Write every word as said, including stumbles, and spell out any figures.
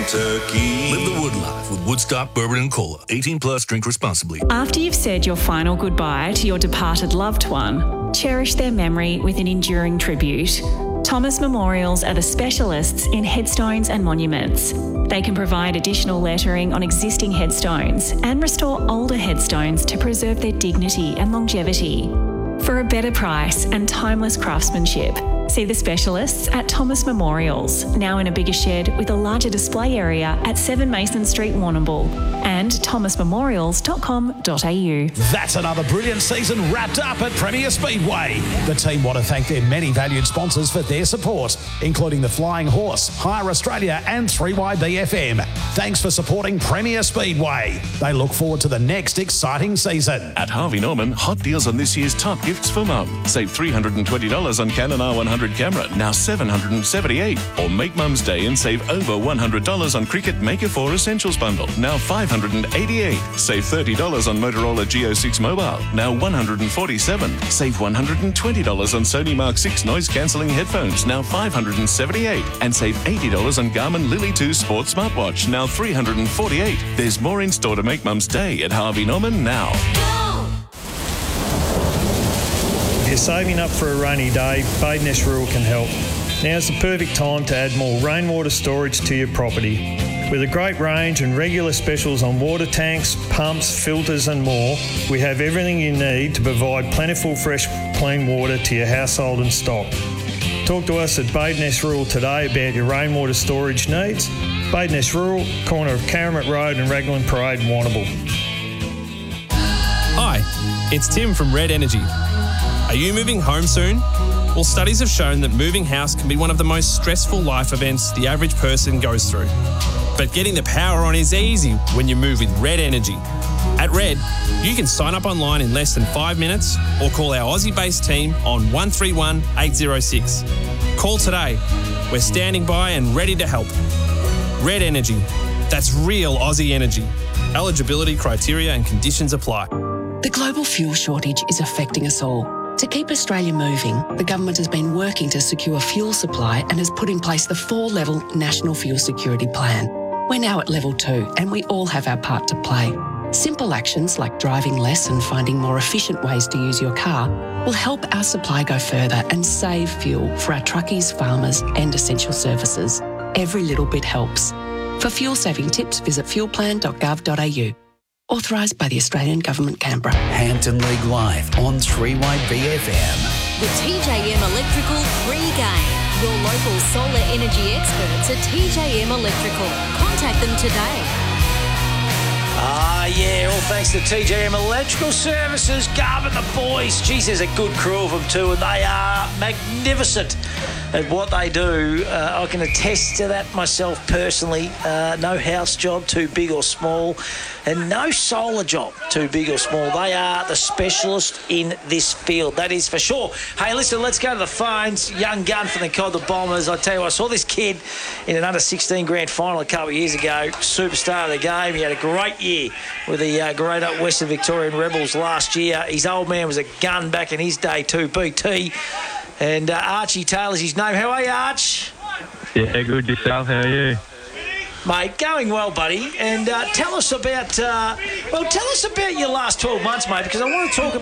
turkey. Live the wood life with Woodstock Bourbon and Cola. eighteen plus, drink responsibly. After you've said your final goodbye to your departed loved one, cherish their memory with an enduring tribute. Thomas Memorials are the specialists in headstones and monuments. They can provide additional lettering on existing headstones and restore older headstones to preserve their dignity and longevity. For a better price and timeless craftsmanship, see the specialists at Thomas Memorials, now in a bigger shed with a larger display area at seven Mason Street, Warrnambool, and thomas memorials dot com dot a u. That's another brilliant season wrapped up at Premier Speedway. The team want to thank their many valued sponsors for their support, including the Flying Horse, Hire Australia and three Y B F M. Thanks for supporting Premier Speedway. They look forward to the next exciting season. At Harvey Norman, hot deals on this year's top gifts for mum. Save three hundred twenty dollars on Canon R one hundred camera, now seven hundred seventy-eight dollars. Or make Mum's Day and save over one hundred dollars on Cricket Maker four Essentials Bundle, now five hundred eighty-eight dollars. Save thirty dollars on Motorola Geo six Mobile, now one hundred forty-seven dollars. Save one hundred twenty dollars on Sony Mark six noise cancelling headphones, now five hundred seventy-eight dollars. And save eighty dollars on Garmin Lily two Sports Smartwatch, now three hundred forty-eight dollars. There's more in store to make Mum's Day at Harvey Norman now. If you're saving up for a rainy day, Badeness Rural can help. Now's the perfect time to add more rainwater storage to your property. With a great range and regular specials on water tanks, pumps, filters and more, we have everything you need to provide plentiful fresh clean water to your household and stock. Talk to us at Badeness Rural today about your rainwater storage needs. Badeness Rural, corner of Karamat Road and Raglan Parade, Warrnambool. Hi, it's Tim from Red Energy. Are you moving home soon? Well, studies have shown that moving house can be one of the most stressful life events the average person goes through. But getting the power on is easy when you move with Red Energy. At Red, you can sign up online in less than five minutes or call our Aussie-based team on one three one, eight zero six. Call today. We're standing by and ready to help. Red Energy. That's real Aussie energy. Eligibility criteria and conditions apply. The global fuel shortage is affecting us all. To keep Australia moving, the government has been working to secure fuel supply and has put in place the four-level National Fuel Security Plan. We're now at level two and we all have our part to play. Simple actions like driving less and finding more efficient ways to use your car will help our supply go further and save fuel for our truckies, farmers and essential services. Every little bit helps. For fuel-saving tips, visit fuel plan dot gov dot a u. Authorised by the Australian Government, Canberra. Hampton League Live on three Y B F M. The T J M Electrical Free Game. Your local solar energy experts at T J M Electrical. Contact them today. Ah, yeah, all thanks to T J M Electrical Services. Garvin, the boys. Geez, there's a good crew of them too, and they are magnificent at what they do. Uh, I can attest to that myself personally. Uh, no house job too big or small, and no solar job too big or small. They are the specialist in this field, that is for sure. Hey, listen, let's go to the phones. Young gun from the Codler Bombers. I tell you, I saw this kid in an under sixteen grand final a couple of years ago. Superstar of the game. He had a great year with the uh, Great Up Western Victorian Rebels last year. His old man was a gun back in his day too, B T. And uh, Archie Taylor's his name. How are you, Arch? Yeah, good yourself. How are you? Mate, going well, buddy. And uh, tell us about, uh, well, tell us about your last twelve months, mate, because I want to talk about